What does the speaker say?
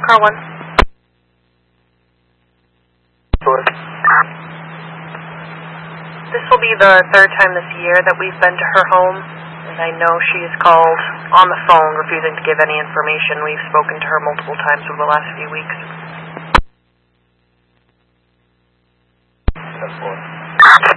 Car 1. This will be the third time this year that we've been to her home, and I know she has called on the phone refusing to give any information. We've spoken to her multiple times over the last few weeks. That's 4.